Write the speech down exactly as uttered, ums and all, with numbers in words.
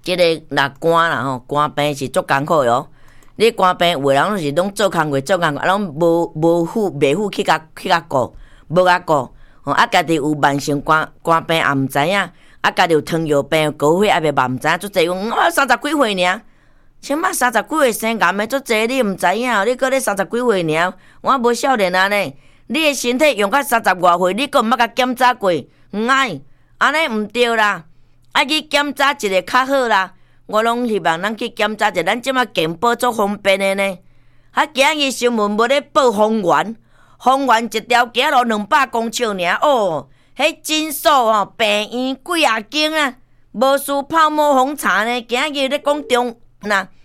即、这个若肝啦吼，肝病是足艰苦哟。你肝病有诶人拢是拢做工课做工课，啊拢无无负袂负去甲去甲顾，无甲顾，吼啊家己有慢性肝肝病也毋知影，啊家己有糖尿病、高血压也嘛毋知影，足济讲我三十几岁尔，像嘛三十几岁生癌诶足济，你毋知影，你搁咧三十几岁尔，我无少年啊呢，你诶身体用到三十外岁，你搁毋捌甲检查过，毋爱，安尼毋对啦，爱去检查一个较好啦。我拢希望咱去检查者，咱即马健保足方便的呢。啊，今日新闻无咧报丰原，丰原一条街路两百公尺尔哦，迄诊所吼病院几啊间啊，无输泡沫红茶呢。今日咧讲中那